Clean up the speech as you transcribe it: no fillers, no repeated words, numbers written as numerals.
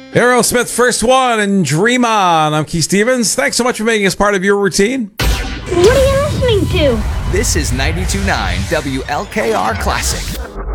Aerosmith, First One, and Dream On. I'm Keith Stevens. Thanks so much for making us part of your routine. What are you listening to? This is 92.9 WLKR Classic.